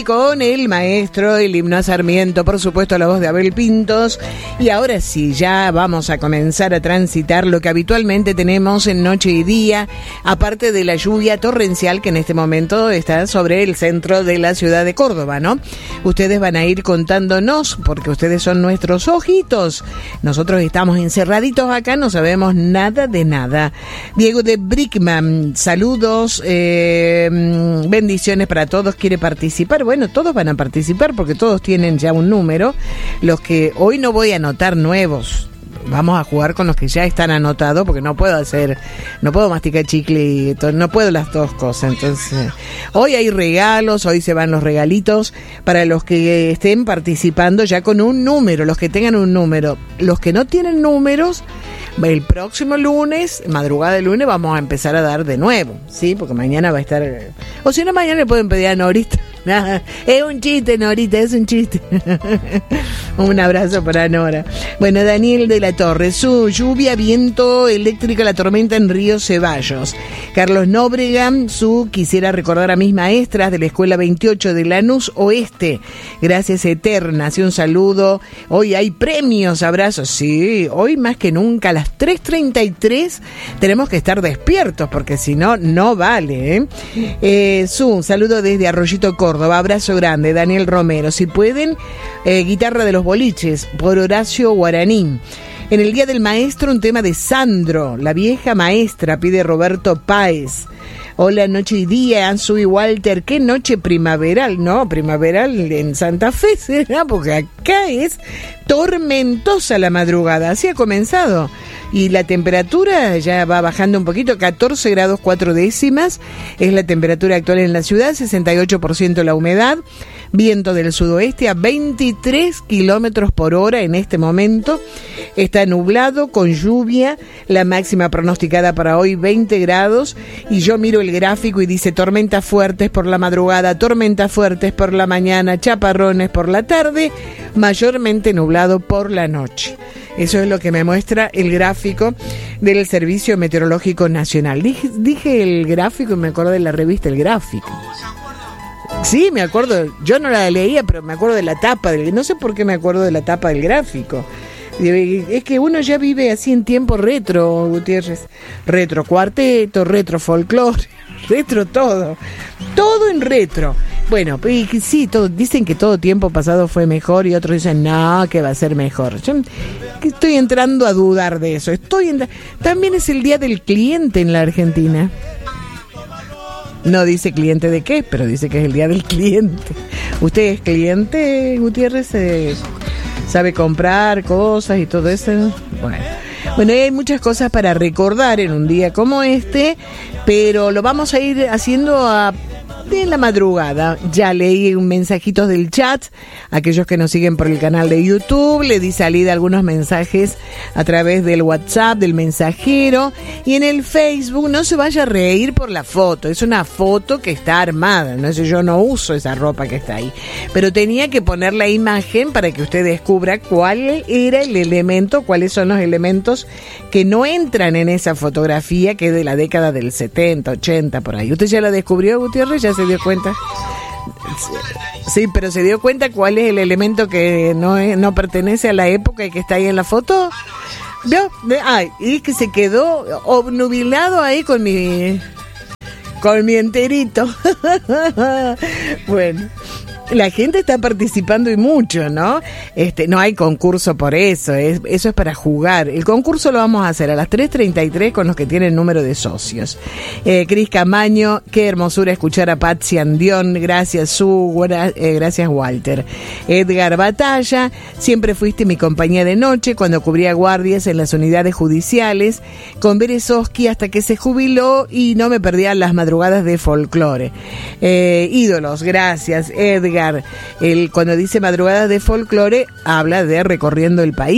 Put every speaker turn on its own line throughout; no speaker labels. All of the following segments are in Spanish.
Y con el maestro, el himno a Sarmiento, por supuesto la voz de Abel Pintos. Y ahora sí, ya vamos a comenzar a transitar lo que habitualmente tenemos en noche y día, aparte de la lluvia torrencial que en este momento está sobre el centro de la ciudad de Córdoba, ¿no? Ustedes van a ir contándonos, porque ustedes son nuestros ojitos. Nosotros estamos encerraditos acá, no sabemos nada de nada. Diego de Brickman, saludos, bendiciones para todos. ¿Quiere participar? Bueno, todos van a participar porque todos tienen ya un número. Los que hoy no voy a anotar nuevos, vamos a jugar con los que ya están anotados, porque no puedo masticar chicle y no puedo las dos cosas. Entonces, hoy hay regalos, hoy se van los regalitos para los que estén participando ya con un número, los que tengan un número. Los que no tienen números, el próximo lunes, madrugada de lunes, vamos a empezar a dar de nuevo, ¿sí? Porque mañana va a estar... O si no, mañana le pueden pedir a Norita. Es un chiste, Norita, es un chiste. Un abrazo para Nora. Bueno, Daniel de la Torre, su lluvia, viento, eléctrica, la tormenta en Río Ceballos. Carlos Nóbrega, quisiera recordar a mis maestras de la Escuela 28 de Lanús Oeste. Gracias eternas y un saludo. Hoy hay premios, abrazos. Sí, hoy más que nunca a las 3:33 tenemos que estar despiertos, porque si no, no vale, ¿eh? Un saludo desde Arroyito, Córdoba. Abrazo grande, Daniel Romero. Si pueden, guitarra de los boliches, por Horacio Guaraní. En el Día del Maestro, un tema de Sandro, la vieja maestra, pide Roberto Páez. Hola, noche y día, Ansu y Walter. ¿Qué noche primaveral? No, primaveral en Santa Fe será, porque acá es tormentosa la madrugada. Así ha comenzado. Y la temperatura ya va bajando un poquito, 14 grados 4 décimas. Es la temperatura actual en la ciudad, 68% la humedad. Viento del sudoeste a 23 kilómetros por hora en este momento. Está nublado, con lluvia. La máxima pronosticada para hoy, 20 grados. Y yo miro el gráfico y dice tormentas fuertes por la madrugada, tormentas fuertes por la mañana, chaparrones por la tarde, mayormente nublado por la noche. Eso es lo que me muestra el gráfico del Servicio Meteorológico Nacional. Dije el gráfico y me acuerdo de la revista El Gráfico. Sí, me acuerdo. Yo no la leía, pero me acuerdo de la tapa. No sé por qué me acuerdo de la tapa del gráfico. Es que uno ya vive así en tiempo retro, Gutiérrez. Retro cuarteto, retro folclore, retro todo. Todo en retro. Bueno, sí, dicen que todo tiempo pasado fue mejor y otros dicen, no, que va a ser mejor. Yo estoy entrando a dudar de eso. También es el Día del Cliente en la Argentina. No dice cliente de qué, pero dice que es el Día del Cliente. ¿Usted es cliente, Gutiérrez? ¿Sabe comprar cosas y todo eso? Bueno, hay muchas cosas para recordar en un día como este, pero lo vamos a ir haciendo en la madrugada. Ya leí mensajitos del chat, aquellos que nos siguen por el canal de YouTube, le di salida a algunos mensajes a través del WhatsApp, del mensajero, y en el Facebook. No se vaya a reír por la foto, es una foto que está armada, no sé, yo no uso esa ropa que está ahí, pero tenía que poner la imagen para que usted descubra cuál era el elemento, cuáles son los elementos que no entran en esa fotografía, que es de la década del 70, 80, por ahí. ¿Usted ya la descubrió, Gutiérrez? ¿Ya se dio cuenta? Sí, pero ¿se dio cuenta cuál es el elemento que no pertenece a la época y que está ahí en la foto? ¿Vio? Y que se quedó obnubilado ahí con mi enterito. Bueno, la gente está participando y mucho, ¿no? No hay concurso por eso, eso es para jugar. El concurso lo vamos a hacer a las 3:33 con los que tienen número de socios. Cris Camaño, qué hermosura escuchar a Patsy Andión, gracias gracias Walter. Edgar Batalla, siempre fuiste mi compañía de noche cuando cubría guardias en las unidades judiciales, con Berezovsky hasta que se jubiló y no me perdía las madrugadas de folclore. Ídolos, gracias Edgar. Cuando dice madrugadas de folclore, habla de recorriendo el país.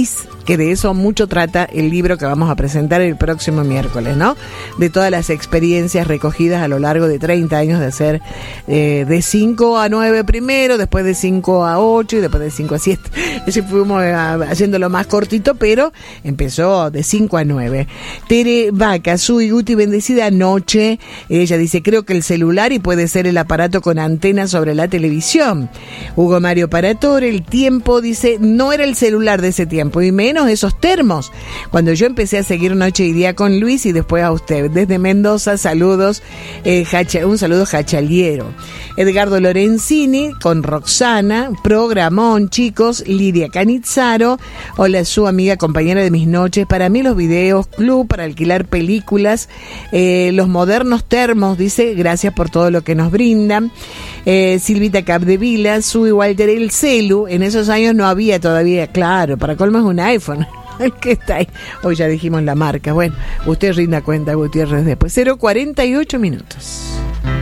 que de eso mucho trata el libro que vamos a presentar el próximo miércoles, ¿no? De todas las experiencias recogidas a lo largo de 30 años de hacer de 5 a 9 primero, después de 5 a 8 y después de 5 a 7. Así fuimos haciéndolo más cortito, pero empezó de 5 a 9. Tere Vaca, Sui Guti, bendecida noche. Ella dice, creo que el celular y puede ser el aparato con antena sobre la televisión. Hugo Mario Paratore, el tiempo, dice, no era el celular de ese tiempo, y menos esos termos. Cuando yo empecé a seguir Noche y Día con Luis y después a usted. Desde Mendoza, saludos, un saludo jachaliero. Edgardo Lorenzini, con Roxana, programón, chicos. Lidia Canizzaro, hola, su amiga, compañera de mis noches. Para mí los videos, club para alquilar películas, los modernos termos, dice, gracias por todo lo que nos brindan. Silvita Capdevila, Sui Walter, el celu, en esos años no había todavía, claro, para colmo es un iPhone. ¿Qué está ahí? Hoy ya dijimos la marca. Bueno, usted rinda cuenta, Gutiérrez, después. 0:48 minutos.